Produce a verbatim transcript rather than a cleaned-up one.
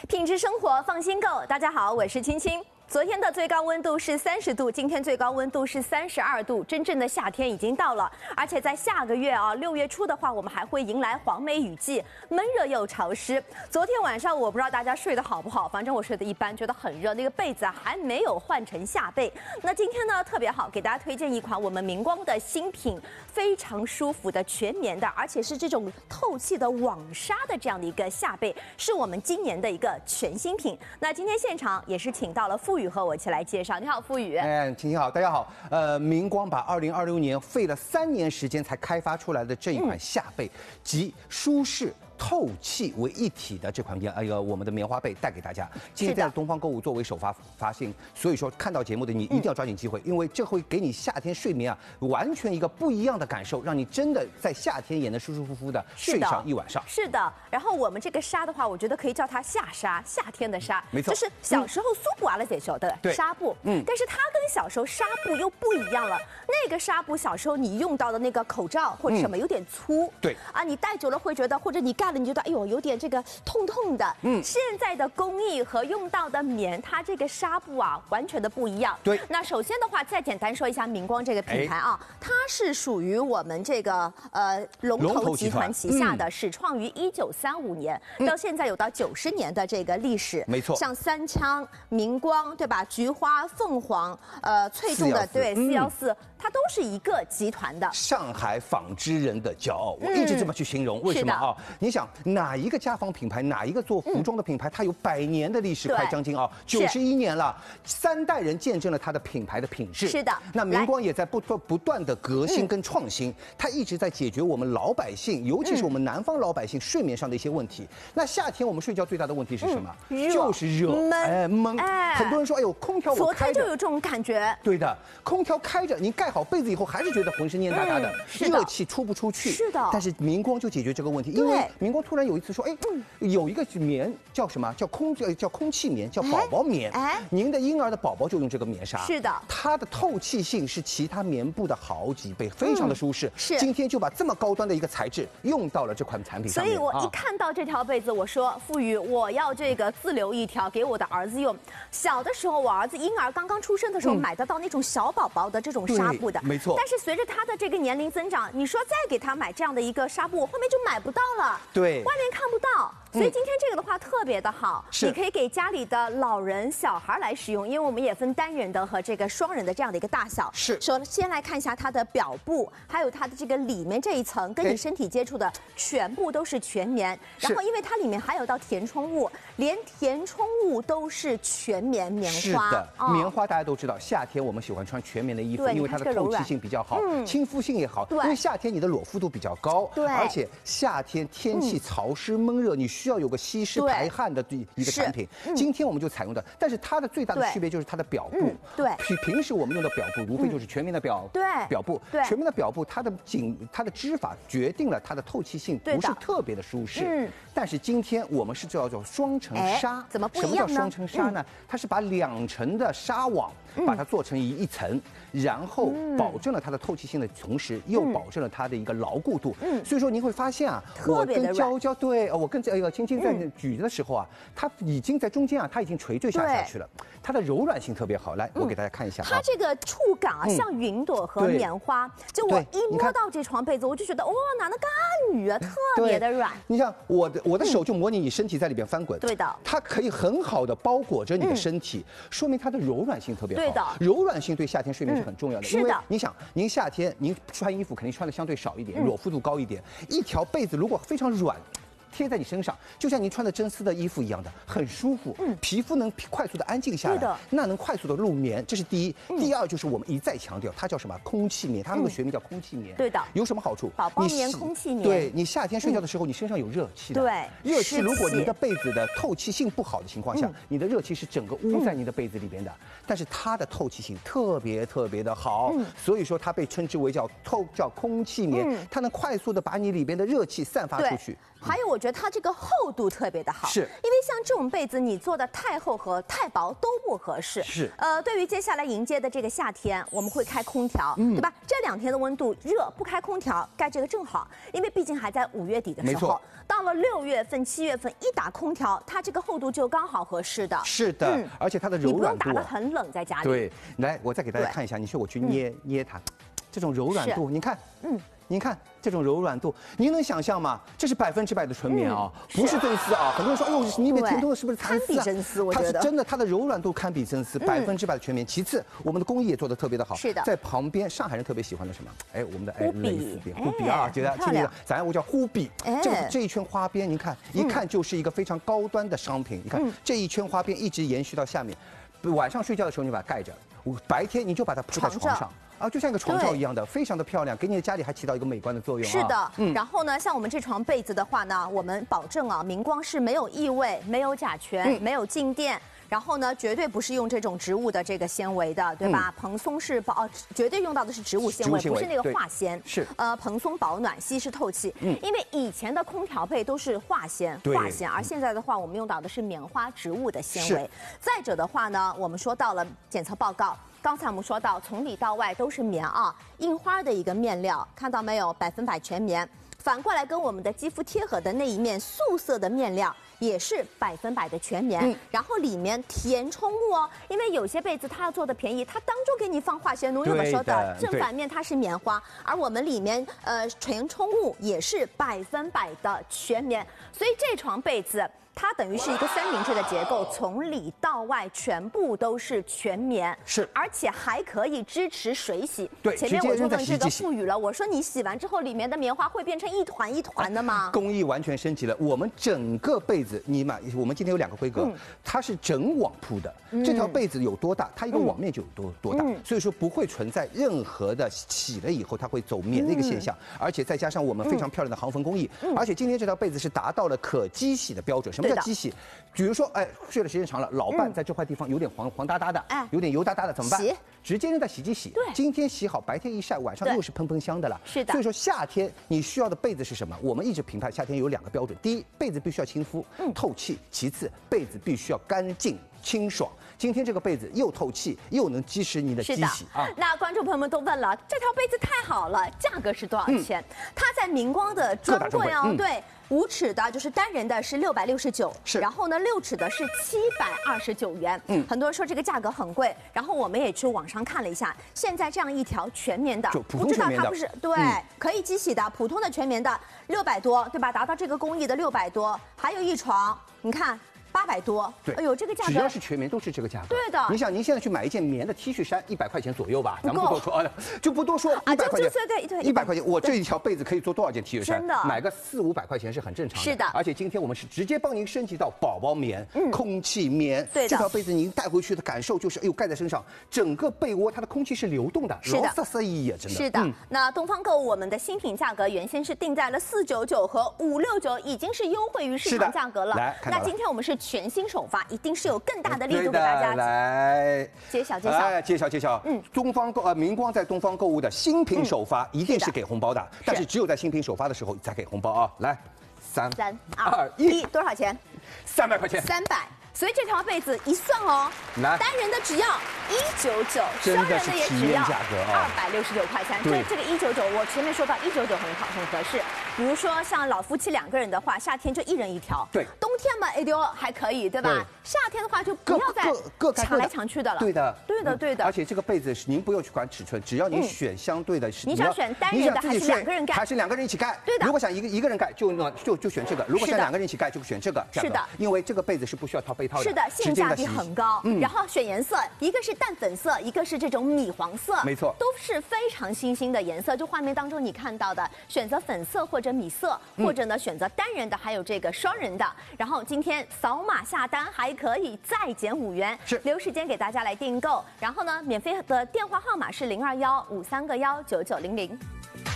品质生活，放心购。大家好，我是青青。昨天的最高温度是三十度，今天最高温度是三十二度，真正的夏天已经到了。而且在下个月啊，六月初的话，我们还会迎来黄梅雨季，闷热又潮湿。昨天晚上我不知道大家睡得好不好，反正我睡得一般，觉得很热，那个被子啊还没有换成夏被。那今天呢特别好，给大家推荐一款我们明光的新品，非常舒服的全棉的，而且是这种透气的网纱的这样的一个夏被，是我们今年的一个全新品。那今天现场也是请到了傅宇和我一起来介绍。你好，傅宇。 哎，青青好，大家好。呃，明光把二零二六年费了三年时间才开发出来的这一款夏被，嗯、集舒适、透气为一体的这款棉呃我们的棉花被带给大家。今天在东方购物作为首发发行，所以说看到节目的你一定要抓紧机会，嗯、因为这会给你夏天睡眠啊完全一个不一样的感受，让你真的在夏天也能舒舒服服的睡上一晚上。 是的。然后我们这个纱的话，我觉得可以叫它夏纱，夏天的纱。 没错。 就是小时候苏布阿拉姐晓得纱布，嗯，但是它跟小时候纱布又不一样了。那个纱布小时候你用到的那个口罩或者什么有点粗，嗯、 对啊， 你戴久了会觉得，或者你盖了你觉得哎呦有点这个痛痛的。嗯，现在的工艺和用到的棉，它这个纱布啊完全的不一样。 对， 那首先的话，再简单说一下明光这个品牌啊，哎、它是属于我们这个呃龙头集团旗下的，嗯、始创于一九三五年，嗯、到现在有到九十年的这个历史。 没错， 像三枪、明光，对吧？菊花、凤凰，呃，翠众的对四幺四。它都是一个集团的， 上海纺织人的骄傲，我一直这么去形容。嗯、为什么啊？你想哪一个家纺品牌，哪一个做服装的品牌，嗯、它有百年的历史，快将近啊九十一年了，三代人见证了它的品牌的品质。 是的， 那明光也在不断不断的革新跟创新，嗯、它一直在解决我们老百姓，尤其是我们南方老百姓睡眠上的一些问题。嗯、那夏天我们睡觉最大的问题是什么？ 嗯、 就是热， 闷， 哎闷。哎、很多人说，哎呦，空调我开着， 昨天就有这种感觉。 对的，空调开着，你盖好被子以后，还是觉得浑身黏哒哒的，嗯、热气出不出去。 是的。 但是明光就解决这个问题，因为明光突然有一次说，哎，嗯、有一个棉叫什么？叫空呃叫空气棉，叫宝宝棉。哎，您的婴儿的宝宝就用这个棉纱。 是的。 它的透气性是其他棉布的好几倍，非常的舒适。 嗯、是。 今天就把这么高端的一个材质用到了这款产品上面。 所以我一看到这条被子，我说傅宇，我要这个自留一条给我的儿子用。小的时候，我儿子婴儿刚刚出生的时候，嗯、买得到那种小宝宝的这种纱布的， 没错。 但是随着他的这个年龄增长，你说再给他买这样的一个纱布，我后面就买不到了。 对， 外面看不到。所以今天这个的话特别的好， 是你可以给家里的老人、小孩来使用，因为我们也分单人的和这个双人的这样的一个大小。 是。 首先来看一下它的表布，还有它的这个里面这一层跟你身体接触的全部都是全棉，然后因为它里面还有到填充物，连填充物都是全棉棉花。 是的，哦、棉花大家都知道，夏天我们喜欢穿全棉的衣服，因为它的透气性比较好，嗯、亲肤性也好。 对。 因为夏天你的裸肤度比较高， 对， 而且夏天天气潮湿闷热，你需要有个吸湿排汗的一个产品。嗯、今天我们就采用的，但是它的最大的区别就是它的表布。 嗯、对， 平平时我们用的表布，无非就是全棉的表、 对表布。 对， 全棉的表布，它的紧它的织法决定了它的透气性不是特别的舒适。嗯。但是今天我们是叫做双层纱， 怎么不一样呢？ 什么叫双层纱呢？嗯、它是把两层的纱网把它做成一一层，然后保证了它的透气性的同时，又保证了它的一个牢固度。嗯。所以说您会发现啊，我跟娇娇对，我跟这个青青在举的时候啊，它已经在中间啊，它已经垂坠下下去了，它的柔软性特别好。来，我给大家看一下， 它这个触感啊，像云朵和棉花。就我一摸到这床被子，我就觉得哇，哪能干女啊，特别的软。 你像我的我的手就模拟你身体在里边翻滚， 对的， 它可以很好的包裹着你的身体，说明它的柔软性特别好。 对的， 柔软性对夏天睡眠是很重要的。 是的， 你想，您夏天您穿衣服肯定穿的相对少一点，裸肤度高一点，一条被子如果非常软。贴在你身上，就像您穿的真丝的衣服一样的，很舒服，嗯，皮肤能快速的安静下来，那能快速的入眠，这是第一。嗯、第二就是我们一再强调，它叫什么？空气棉，它那个学名叫空气棉。 对的。 有什么好处？ 宝宝棉、空气棉。 对你夏天睡觉的时候，嗯、你身上有热气的。 对。 热气，如果您的被子的透气性不好的情况下，嗯、你的热气是整个捂在你的被子里边的。嗯、但是它的透气性特别特别的好，嗯、所以说它被称之为叫透叫空气棉，嗯、它能快速的把你里边的热气散发出去。 还有我。 我觉得它这个厚度特别的好， 是， 因为像这种被子你做的太厚和太薄都不合适。 是， 呃，对于接下来迎接的这个夏天，我们会开空调，嗯、对吧？这两天的温度热，不开空调盖这个正好，因为毕竟还在五月底的时候，到了六月份、七月份一打空调，它这个厚度就刚好合适的。 是的，嗯、而且它的柔软度， 你不用打得很冷，在家里。 对，来，我再给大家看一下，你说我去捏、嗯、捏它，这种柔软度，你看，嗯。您看这种柔软度，您能想象吗？这是百分之百的纯棉啊，嗯、不是真丝啊。很多人说，哎呦，你以为天通的是不是蚕丝啊？ 堪比真丝，我觉得它是真的，它的柔软度堪比真丝，百分之百的全棉。其次，我们的工艺也做的特别的好。 是的， 在旁边，上海人特别喜欢的什么？哎，我们的哎蕾丝边，护比啊，觉得听这个，咱我叫护比。这个这一圈花边，您看，一看就是一个非常高端的商品。你看这一圈花边一直延续到下面，晚上睡觉的时候你把它盖着，白天你就把它铺在床上。啊，就像一个床罩一样的，非常的漂亮，给你的家里还起到一个美观的作用、啊。 是的，嗯。然后呢，像我们这床被子的话呢，我们保证啊，明光是没有异味、没有甲醛、嗯、没有静电。然后呢，绝对不是用这种植物的这个纤维的，对吧？嗯、蓬松是保，哦，绝对用到的是植物纤维，不是那个化纤。 是。 呃，蓬松保暖，吸湿透气。嗯。因为以前的空调被都是化纤，化纤，而现在的话，我们用到的是棉花植物的纤维。再者的话呢，我们说到了检测报告。刚才我们说到，从里到外都是棉啊，印花的一个面料，看到没有？百分百全棉。反过来跟我们的肌肤贴合的那一面素色的面料，也是百分百的全棉。嗯、然后里面填充物哦，因为有些被子它要做的便宜，它当中给你放化纤奴，有没有说的？正反面它是棉花，而我们里面呃填充物也是百分百的全棉，所以这床被子。它等于是一个三明治的结构，从里到外全部都是全棉， 是， 而且还可以支持水洗。 对， 前面我就问这个傅宇了，我说你洗完之后里面的棉花会变成一团一团的吗？ 工艺完全升级了，我们整个被子，你买，我们今天有两个规格，嗯、它是整网铺的，嗯、这条被子有多大，它一个网面就有多多大，嗯、所以说不会存在任何的洗了以后它会走棉的一个现象，嗯、而且再加上我们非常漂亮的航缝工艺，嗯、而且今天这条被子是达到了可机洗的标准，什么？叫机洗，比如说，哎，睡的时间长了，老伴在这块地方有点黄黄哒哒的，哎，有点油哒哒的，怎么办？ 洗， 直接扔在洗机洗。 对， 今天洗好，白天一晒，晚上又是喷喷香的了。 是的。 所以说夏天你需要的被子是什么？我们一直评判夏天有两个标准：第一，被子必须要亲肤、嗯、透气；其次，被子必须要干净清爽。今天这个被子又透气，又能激实你的机洗啊！ 那观众朋友们都问了，这条被子太好了，价格是多少钱？嗯、它在明光的专柜哦，嗯、对。五尺的就是单人的是六百六十九，是，然后呢六尺的是七百二十九元。嗯，很多人说这个价格很贵，然后我们也去网上看了一下，现在这样一条全棉的， 不知道它不是对、嗯、可以机洗的，普通的全棉的六百多，对吧？达到这个工艺的六百多，还有一床，你看。八百多， 对， 哎呦，这个价格只要是全棉都是这个价格。 对的， 你想您现在去买一件棉的 T 恤衫，一百块钱左右吧，咱们不多说啊，就不多说，一百块钱， 对对， 一百块钱，我这一条被子可以做多少件 T 恤衫？ 真的， 买个四五百块钱是很正常的。 是的， 而且今天我们是直接帮您升级到宝宝棉、嗯、空气棉。 对的， 这条被子您带回去的感受就是，哎呦，盖在身上，整个被窝它的空气是流动的， 是的， 瑟瑟意意，真的。 是的，嗯、那东方购物我们的新品价格原先是定在了四九九和五六九，已经是优惠于市场价格了。 来， 那今天我们是全新首发。一定是有更大的力度给大家来揭晓揭晓， 哎，揭晓揭晓。嗯，东方购呃明光在东方购物的新品首发，一定是给红包的，但是只有在新品首发的时候才给红包啊！来，三三二一，多少钱？ 三百块钱， 三百。所以这条被子一算哦， 来， 单人的只要一九九，双人的也只要二百六十九块钱。这这个一九九，我前面说到一九九很好很合适。比如说像老夫妻两个人的话，夏天就一人一条。 对， 冬天嘛，哎丢还可以，对吧？对，夏天的话就不要再抢来抢去的了。 对的， 对的，对的。 而且这个被子您不用去管尺寸，只要您选相对的， 你想选单人的还是两个人盖？ 还是两个人一起盖？ 对的。 如果想一个一个人盖，就就就选这个；如果想两个人一起盖，就选这个。 是的， 因为这个被子是不需要套被套的。 是的，性价比很高。嗯。然后选颜色，一个是淡粉色，一个是这种米黄色。 没错， 都是非常新兴的颜色。就画面当中你看到的，选择粉色或者米色，或者呢选择单人的，还有这个双人的。然后今天扫码下单还可以再减五元， 是留时间给大家来订购。然后呢，免费的电话号码是零二幺五三个幺九九零零。